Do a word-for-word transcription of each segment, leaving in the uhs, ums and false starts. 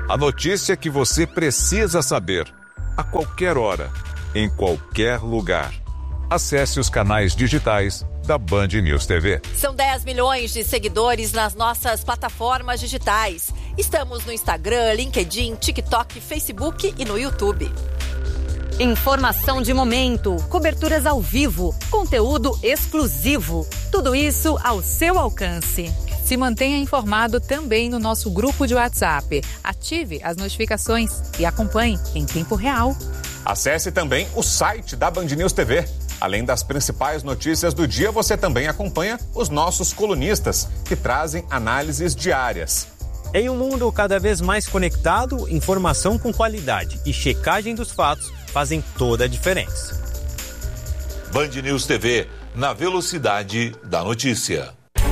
A notícia que você precisa saber, a qualquer hora, em qualquer lugar. Acesse os canais digitais da Band News T V. São dez milhões de seguidores nas nossas plataformas digitais. Estamos no Instagram, LinkedIn, TikTok, Facebook e no YouTube. Informação de momento, coberturas ao vivo, conteúdo exclusivo. Tudo isso ao seu alcance. Se mantenha informado também no nosso grupo de WhatsApp. Ative as notificações e acompanhe em tempo real. Acesse também o site da Band News T V. Além das principais notícias do dia, você também acompanha os nossos colunistas, que trazem análises diárias. Em um mundo cada vez mais conectado, informação com qualidade e checagem dos fatos fazem toda a diferença. Band News T V, na velocidade da notícia.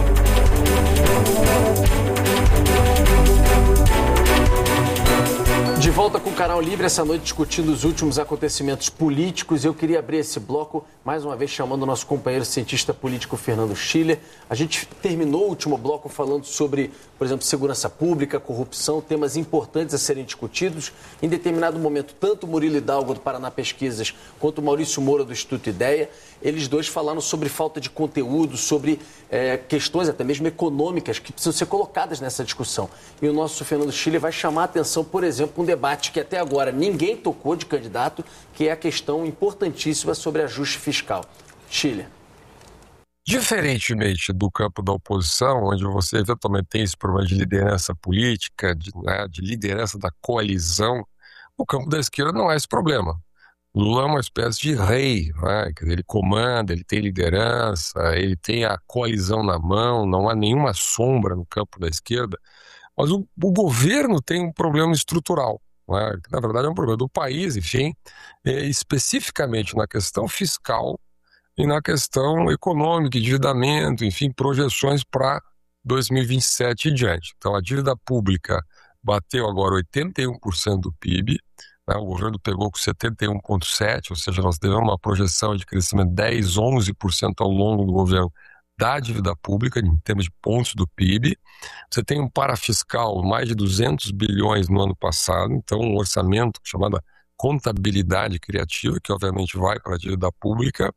De volta com o Canal Livre essa noite discutindo os últimos acontecimentos políticos. Eu queria abrir esse bloco mais uma vez chamando o nosso companheiro cientista político Fernando Schiller. A gente terminou o último bloco falando sobre, por exemplo, segurança pública, corrupção, temas importantes a serem discutidos. Em determinado momento, tanto Murilo Hidalgo do Paraná Pesquisas quanto Maurício Moura do Instituto Ideia, eles dois falaram sobre falta de conteúdo, sobre é, questões até mesmo econômicas que precisam ser colocadas nessa discussão. E o nosso Fernando Schiller vai chamar a atenção, por exemplo, um debate que até agora ninguém tocou de candidato, que é a questão importantíssima sobre ajuste fiscal. Schiller. Diferentemente do campo da oposição, onde você eventualmente tem esse problema de liderança política, de, né, de liderança da coalizão, o campo da esquerda não é esse problema. Lula é uma espécie de rei, né? Ele comanda, ele tem liderança, ele tem a coalizão na mão, não há nenhuma sombra no campo da esquerda, mas o, o governo tem um problema estrutural, né? Que na verdade é um problema do país, enfim, é, especificamente na questão fiscal e na questão econômica, endividamento, enfim, projeções para dois mil e vinte e sete e diante. Então a dívida pública bateu agora oitenta e um por cento do P I B, né? O governo pegou com setenta e um vírgula sete por cento, ou seja, nós devemos uma projeção de crescimento de dez, onze por cento ao longo do governo da dívida pública, em termos de pontos do P I B. Você tem um parafiscal, mais de duzentos bilhões no ano passado, então um orçamento chamado contabilidade criativa, que obviamente vai para a dívida pública,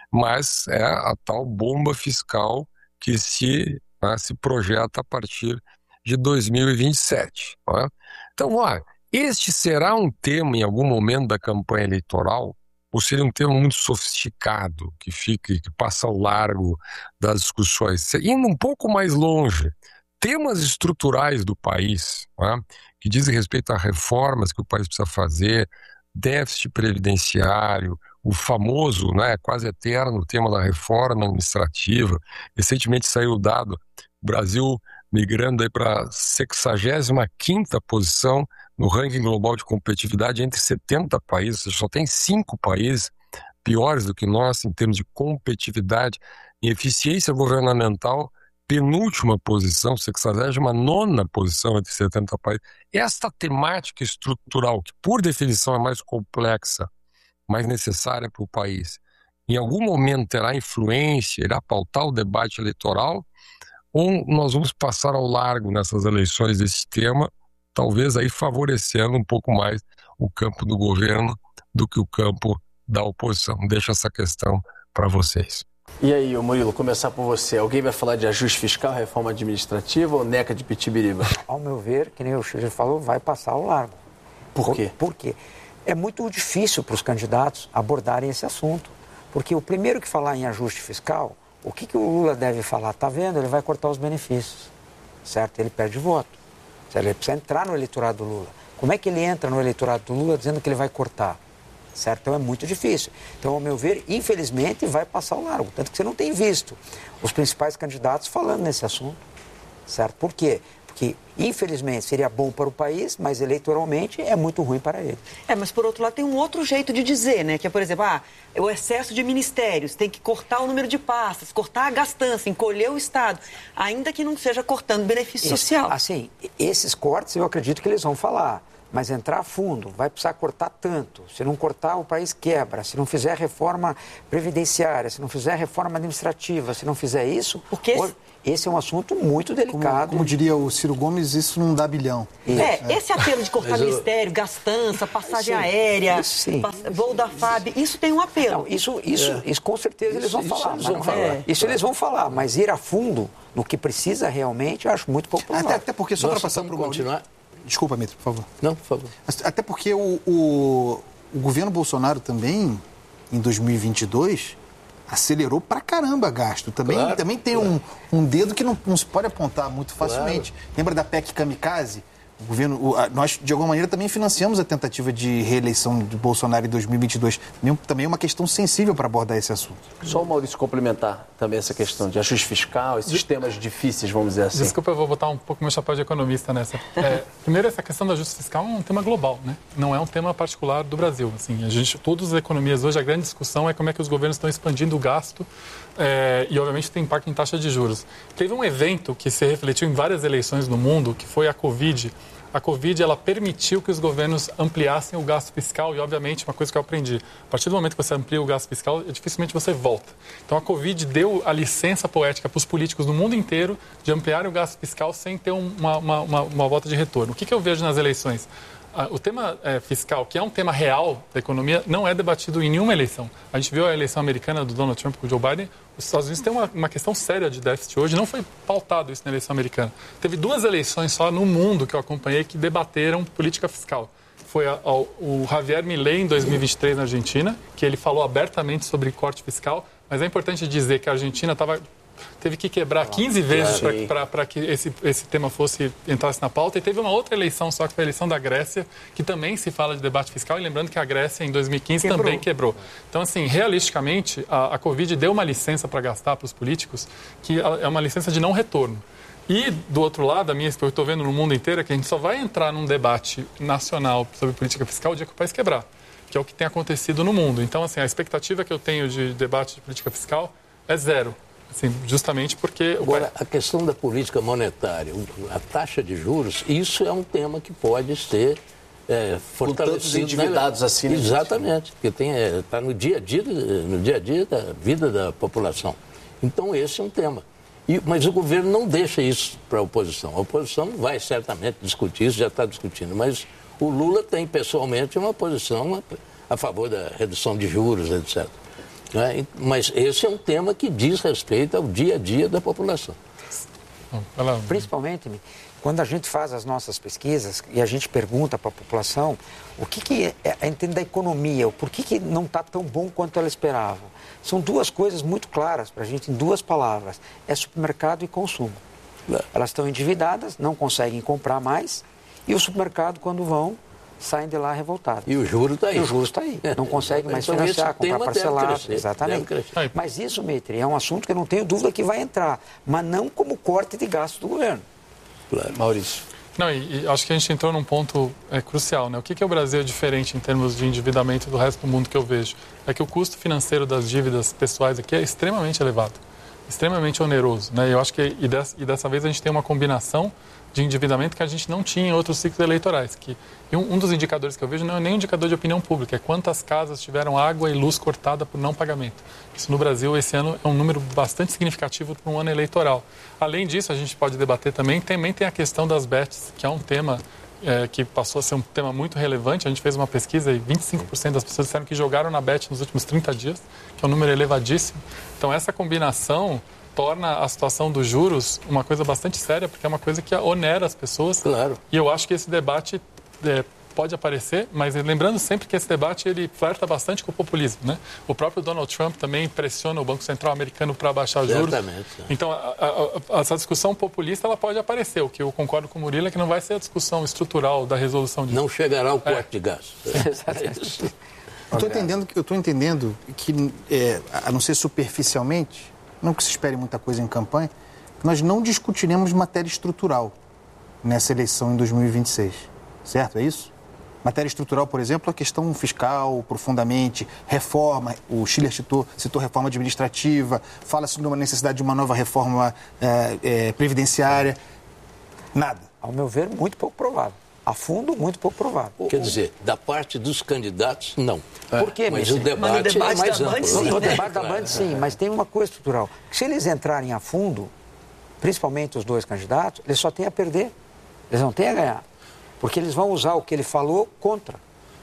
mas é a tal bomba fiscal que se, né, se projeta a partir de dois mil e vinte e sete. Né? Então, ó, este será um tema em algum momento da campanha eleitoral, ou seria um tema muito sofisticado, que fica, que passa ao largo das discussões, indo um pouco mais longe, temas estruturais do país, né, que dizem respeito a reformas que o país precisa fazer, déficit previdenciário, o famoso, né, quase eterno tema da reforma administrativa. Recentemente saiu o dado, o Brasil migrando aí para a sexagésima quinta posição no ranking global de competitividade entre setenta países, ou seja, só tem cinco países piores do que nós em termos de competitividade e eficiência governamental, penúltima posição, sexagésima nona posição entre setenta países. Esta temática estrutural, que por definição é mais complexa, mais necessária para o país, em algum momento terá influência, irá pautar o debate eleitoral, ou nós vamos passar ao largo nessas eleições desse tema, talvez aí favorecendo um pouco mais o campo do governo do que o campo da oposição. Deixo essa questão para vocês. E aí, Murilo, começar por você. Alguém vai falar de ajuste fiscal, reforma administrativa ou neca de pitibiriba? Ao meu ver, que nem o Schiller falou, vai passar ao largo. Por quê? Por, por quê? É muito difícil para os candidatos abordarem esse assunto. Porque o primeiro que falar em ajuste fiscal, o que, que o Lula deve falar? Está vendo? Ele vai cortar os benefícios, certo? Ele perde voto. Certo? Ele precisa entrar no eleitorado do Lula. Como é que ele entra no eleitorado do Lula dizendo que ele vai cortar? Certo? Então é muito difícil. Então, ao meu ver, infelizmente, vai passar ao largo. Tanto que você não tem visto os principais candidatos falando nesse assunto. Certo? Por quê? Porque, infelizmente, seria bom para o país, mas eleitoralmente é muito ruim para ele. É, mas por outro lado tem um outro jeito de dizer, né? Que é, por exemplo, ah, o excesso de ministérios, tem que cortar o número de pastas, cortar a gastança, encolher o Estado, ainda que não seja cortando benefício Isso, social. Assim, esses cortes eu acredito que eles vão falar. Mas entrar a fundo, vai precisar cortar tanto. Se não cortar, o país quebra. Se não fizer reforma previdenciária, se não fizer reforma administrativa, se não fizer isso... Porque hoje, Esse é um assunto muito delicado. Como, como diria o Ciro Gomes, isso não dá bilhão. É, é. Esse apelo de cortar eu... ministério, gastança, passagem sim, aérea, sim. voo da F A B, isso tem um apelo. Não, isso, isso, é. isso com certeza eles vão isso, falar. Isso, eles vão, falar. É. isso eles vão falar, mas ir a fundo no que precisa realmente, eu acho muito pouco provável. Até, até porque, só para passar para o continuar... Desculpa, Mitro, por favor. Não, por favor. Até porque o, o, o governo Bolsonaro também, em dois mil e vinte e dois... acelerou pra caramba gasto. Também, claro, também tem claro. um, um dedo que não, não se pode apontar muito facilmente. Claro. Lembra da P E C Kamikaze? O governo, o, a, nós, de alguma maneira, também financiamos a tentativa de reeleição de Bolsonaro em dois mil e vinte e dois. Também, também é uma questão sensível para abordar esse assunto. Só o Maurício complementar também essa questão de ajuste fiscal, esses de... temas difíceis, vamos dizer assim. Desculpa, eu vou botar um pouco meu chapéu de economista nessa. É, primeiro, essa questão do ajuste fiscal é um tema global, né? Não é um tema particular do Brasil. Assim, a gente, todas as economias hoje, a grande discussão é como é que os governos estão expandindo o gasto é, e, obviamente, tem impacto em taxa de juros. Teve um evento que se refletiu em várias eleições no mundo, que foi a Covid. A Covid, ela permitiu que os governos ampliassem o gasto fiscal e, obviamente, uma coisa que eu aprendi, a partir do momento que você amplia o gasto fiscal, dificilmente você volta. Então, a Covid deu a licença poética para os políticos no mundo inteiro de ampliar o gasto fiscal sem ter uma, uma, uma, uma volta de retorno. O que, que eu vejo nas eleições? O tema é, fiscal, que é um tema real da economia, não é debatido em nenhuma eleição. A gente viu a eleição americana do Donald Trump com o Joe Biden. Os Estados Unidos têm uma, uma questão séria de déficit hoje. Não foi pautado isso na eleição americana. Teve duas eleições só no mundo que eu acompanhei que debateram política fiscal. Foi a, a, o Javier Milei em dois mil e vinte e três na Argentina, que ele falou abertamente sobre corte fiscal. Mas é importante dizer que a Argentina estava... teve que quebrar quinze vezes para que esse, esse tema fosse entrasse na pauta. E teve uma outra eleição, só que foi a eleição da Grécia, que também se fala de debate fiscal. E lembrando que a Grécia, em dois mil e quinze, quebrou. também quebrou. Então, assim, realisticamente, a, a Covid deu uma licença para gastar para os políticos, que é uma licença de não retorno. E, do outro lado, a minha, que eu estou vendo no mundo inteiro, é que a gente só vai entrar num debate nacional sobre política fiscal o dia que o país quebrar, que é o que tem acontecido no mundo. Então, assim, a expectativa que eu tenho de debate de política fiscal é zero. Assim, justamente porque... Agora, a questão da política monetária, a taxa de juros, isso é um tema que pode ser é, fortalecido. Endividados na... assim, né? Exatamente, porque está é, tá no dia a dia, no dia a dia da vida da população. Então, esse é um tema. E, mas o governo não deixa isso para a oposição. A oposição vai certamente discutir isso, já está discutindo, mas o Lula tem pessoalmente uma posição a, a favor da redução de juros, etcétera. É, mas esse é um tema que diz respeito ao dia a dia da população. Principalmente, quando a gente faz as nossas pesquisas e a gente pergunta para a população o que, que é, é entender da economia, o por que, que não está tão bom quanto ela esperava. São duas coisas muito claras para a gente, em duas palavras. É supermercado e consumo. Elas estão endividadas, não conseguem comprar mais, e o supermercado, quando vão, saem de lá revoltados. E o juro está aí. E o juro está aí. Não consegue mais então, financiar, comprar parcelado. Exatamente. Mas isso, Mitri, é um assunto que eu não tenho dúvida que vai entrar, mas não como corte de gastos do governo. Claro. Maurício. Não, e, e acho que a gente entrou num ponto é, crucial, né? O que, que é o Brasil diferente em termos de endividamento do resto do mundo que eu vejo? É que o custo financeiro das dívidas pessoais aqui é extremamente elevado, extremamente oneroso, né? Eu acho que, e, des, e dessa vez a gente tem uma combinação de endividamento que a gente não tinha em outros ciclos eleitorais. Que, e um, um dos indicadores que eu vejo não é nem um indicador de opinião pública, é quantas casas tiveram água e luz cortada por não pagamento. Isso no Brasil, esse ano, é um número bastante significativo para um ano eleitoral. Além disso, a gente pode debater também, também tem a questão das bets, que é um tema é, que passou a ser um tema muito relevante. A gente fez uma pesquisa e vinte e cinco por cento das pessoas disseram que jogaram na bet nos últimos trinta dias, que é um número elevadíssimo. Então, essa combinação torna a situação dos juros uma coisa bastante séria, porque é uma coisa que onera as pessoas. Claro. E eu acho que esse debate é, pode aparecer, mas lembrando sempre que esse debate ele flerta bastante com o populismo, né? O próprio Donald Trump também pressiona o Banco Central americano para baixar juros. Exatamente. Então, a, a, a, essa discussão populista ela pode aparecer. O que eu concordo com o Murilo é que não vai ser a discussão estrutural da resolução disso. Não chegará ao corte é. de gastos. Eu estou entendendo, eu estou entendendo que, é, a não ser superficialmente, não que se espere muita coisa em campanha, nós não discutiremos matéria estrutural nessa eleição em dois mil e vinte e seis, certo? É isso? Matéria estrutural, por exemplo, a questão fiscal, profundamente, reforma, o Schiller citou, citou reforma administrativa, fala-se de uma necessidade de uma nova reforma é, é, previdenciária, nada. Ao meu ver, muito pouco provável. A fundo, muito pouco provável. Quer dizer, da parte dos candidatos, não. Por quê, mas o debate, mas o debate é mais amplo. Sim, o debate da Band, sim, mas tem uma coisa estrutural. Se eles entrarem a fundo, principalmente os dois candidatos, eles só têm a perder. Eles não têm a ganhar. Porque eles vão usar o que ele falou contra.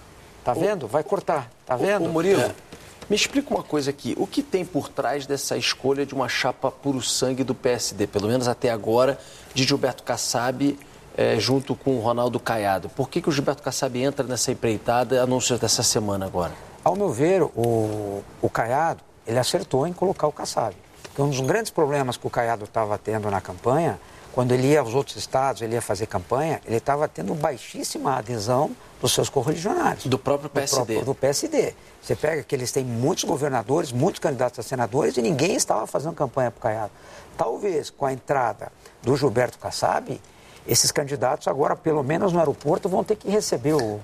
Tá vendo? Vai cortar. Tá vendo? O Murilo, é. me explica uma coisa aqui. O que tem por trás dessa escolha de uma chapa puro sangue do P S D, pelo menos até agora, de Gilberto Kassab é, junto com o Ronaldo Caiado? Por que, que o Gilberto Kassab entra nessa empreitada, anúncios dessa semana agora? Ao meu ver, o, o Caiado, ele acertou em colocar o Kassab. Porque um dos grandes problemas que o Caiado estava tendo na campanha, quando ele ia aos outros estados, ele ia fazer campanha, ele estava tendo baixíssima adesão dos seus correligionários. Do próprio P S D. Do, próprio, do P S D. Você pega que eles têm muitos governadores, muitos candidatos a senadores e ninguém estava fazendo campanha para o Caiado. Talvez com a entrada do Gilberto Kassab, esses candidatos agora, pelo menos no aeroporto, vão ter que receber o...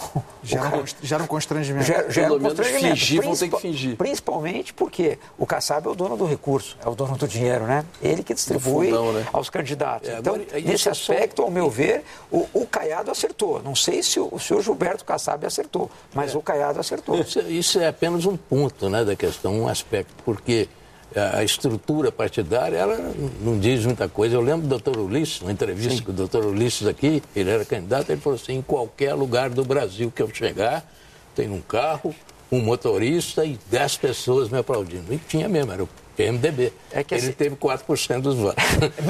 Gera, um, gera um constrangimento. Gera, gera Pelo um menos constrangimento. fingir, vão ter que fingir. Principalmente porque o Kassab é o dono do recurso, é o dono do dinheiro, né? Ele que distribui fundão, né? aos candidatos. É, então, agora, nesse aspecto, ao meu ver, o, o Caiado acertou. Não sei se o, se o Gilberto Kassab acertou, mas é. o Caiado acertou. Isso, isso é apenas um ponto, né, da questão, um aspecto, porque a estrutura partidária, ela não diz muita coisa. Eu lembro do doutor Ulisses, uma entrevista Sim. com o doutor Ulisses aqui, ele era candidato, ele falou assim, em qualquer lugar do Brasil que eu chegar, tem um carro, um motorista e dez pessoas me aplaudindo. E tinha mesmo, era o P M D B. É que ele assim, teve quatro por cento dos votos.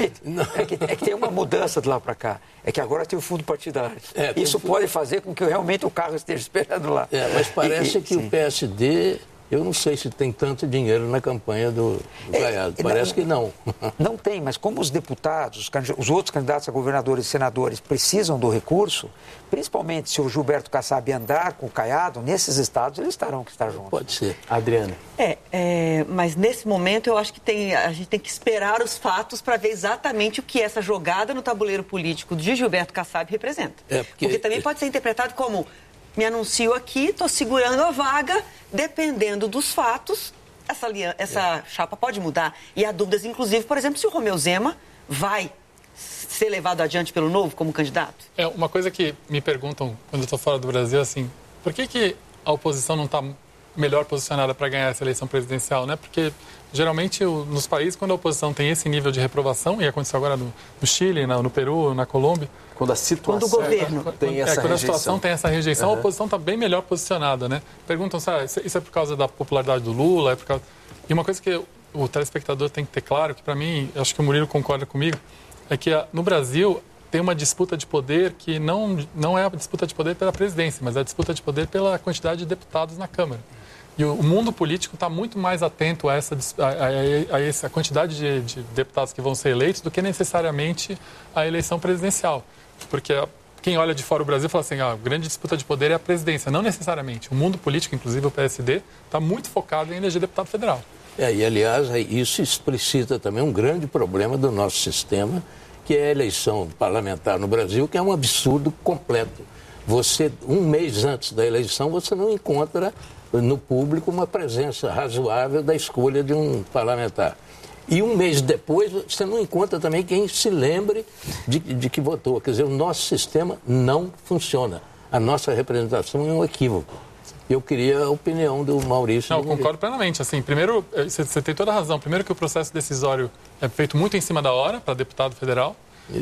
é, que, é que tem uma mudança de lá para cá. É que agora tem o fundo partidário. É, Isso tem... pode fazer com que realmente o carro esteja esperando lá. É, mas parece e, e, que sim. o P S D... Eu não sei se tem tanto dinheiro na campanha do, do Caiado. É, Parece não, que não. Não tem, mas como os deputados, os outros candidatos a governadores e senadores precisam do recurso, principalmente se o Gilberto Kassab andar com o Caiado, nesses estados eles estarão que estar juntos. Pode ser. Adriana. É, é, mas nesse momento eu acho que tem, a gente tem que esperar os fatos para ver exatamente o que essa jogada no tabuleiro político de Gilberto Kassab representa. É porque... porque também pode ser interpretado como... Me anuncio aqui, estou segurando a vaga, dependendo dos fatos, essa, essa é. chapa pode mudar. E há dúvidas, inclusive, por exemplo, se o Romeu Zema vai ser levado adiante pelo Novo como candidato. É, uma coisa que me perguntam quando eu estou fora do Brasil, assim, por que, que a oposição não está melhor posicionada para ganhar essa eleição presidencial, né? Porque, geralmente, o, nos países, quando a oposição tem esse nível de reprovação, e aconteceu agora no, no Chile, na, no Peru, na Colômbia... Quando a situação quando o governo é, tem essa é, quando rejeição. a situação tem essa rejeição, uhum. a oposição está bem melhor posicionada, né? Perguntam, sabe, isso é por causa da popularidade do Lula? É por causa... E uma coisa que o telespectador tem que ter claro, que para mim, acho que o Murilo concorda comigo, é que no Brasil tem uma disputa de poder que não, não é a disputa de poder pela presidência, mas é a disputa de poder pela quantidade de deputados na Câmara. E o mundo político está muito mais atento a essa, a, a, a essa quantidade de, de deputados que vão ser eleitos do que necessariamente a eleição presidencial. Porque quem olha de fora o Brasil fala assim, ah, a grande disputa de poder é a presidência. Não necessariamente. O mundo político, inclusive o P S D, está muito focado em eleger deputado federal. É, e, aliás, isso explicita também um grande problema do nosso sistema, que é a eleição parlamentar no Brasil, que é um absurdo completo. Você, um mês antes da eleição, você não encontra no público uma presença razoável da escolha de um parlamentar. E um mês depois, você não encontra também quem se lembre de, de que votou. Quer dizer, o nosso sistema não funciona. A nossa representação é um equívoco. Eu queria a opinião do Maurício. Não, eu concordo plenamente. Assim, primeiro, você tem toda a razão. Primeiro que o processo decisório é feito muito em cima da hora para deputado federal.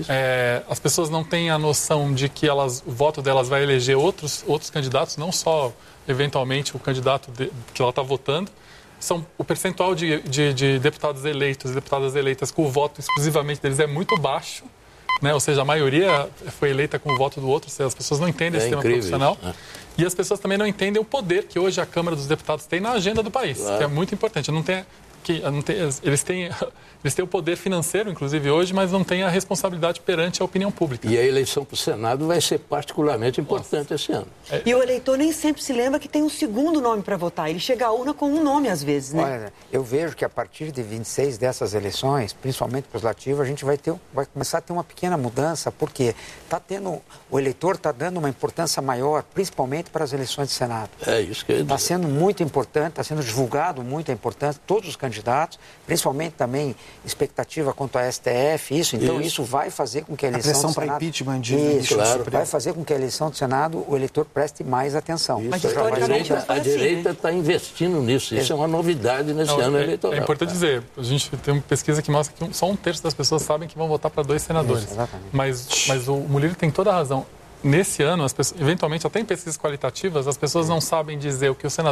É, as pessoas não têm a noção de que elas, o voto delas vai eleger outros, outros candidatos, não só, eventualmente, o candidato de, que ela está votando. São, o percentual de, de, de deputados eleitos e deputadas eleitas com o voto exclusivamente deles é muito baixo, né? Ou seja, a maioria foi eleita com o voto do outro, ou seja, as pessoas não entendem é esse sistema profissional. Isso, né? E as pessoas também não entendem o poder que hoje a Câmara dos Deputados tem na agenda do país, claro. Que é muito importante. Não tem, que, não tem, eles, têm, eles têm o poder financeiro, inclusive, hoje, mas não têm a responsabilidade perante a opinião pública. E a eleição para o Senado vai ser particularmente importante Nossa. Esse ano. É... E o eleitor nem sempre se lembra que tem um segundo nome para votar. Ele chega à urna com um nome, às vezes, né? Olha, eu vejo que a partir de vinte e seis dessas eleições, principalmente para os legislativos, a gente vai, ter, vai começar a ter uma pequena mudança, porque tá tendo, o eleitor está dando uma importância maior, principalmente para as eleições de Senado. É isso que eu ia dizer. Está sendo muito importante, está sendo divulgado muito a importância, todos os candidatos candidatos, principalmente também expectativa quanto ao S T F, isso. Então, isso, isso vai fazer com que a eleição a pressão do Senado... para impeachment de isso, claro, vai fazer com que a eleição do Senado o eleitor preste mais atenção. Isso. Mas, a direita a direita está assim, né? investindo nisso. Isso é, é uma novidade nesse Não, ano é, eleitoral. É importante cara. dizer, a gente tem uma pesquisa que mostra que só um terço das pessoas sabem que vão votar para dois senadores. Isso, mas, mas o Muliri tem toda a razão. Nesse ano, as pessoas, eventualmente, até em pesquisas qualitativas, as pessoas não sabem dizer o que o senador